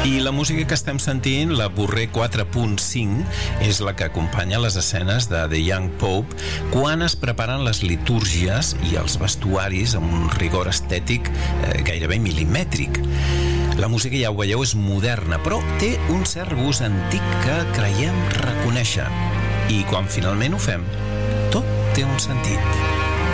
I la música que estem sentint, la Bourrée 4.5, és la que acompanya les escenes de The Young Pope quan es preparen les litúrgies i els vestuaris amb un rigor estètic gairebé milimètric. La música, ja ho veieu, és moderna, però té un cert gust antic que creiem reconèixer. I quan finalment ho fem, tot té un sentit.